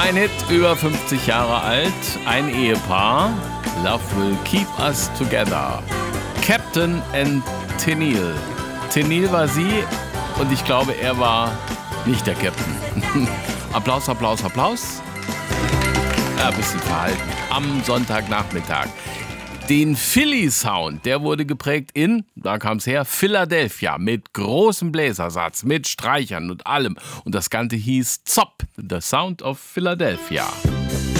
Ein Hit, über 50 Jahre alt, ein Ehepaar. Love will keep us together. Captain and Tennille. Tennille war sie und ich glaube, er war nicht der Captain. Applaus, Applaus, Applaus. Ja, ein bisschen verhalten. Am Sonntagnachmittag. Den Philly-Sound, der wurde geprägt in, da kam es her, Philadelphia, mit großem Bläsersatz, mit Streichern und allem. Und das Ganze hieß ZOP, The Sound of Philadelphia.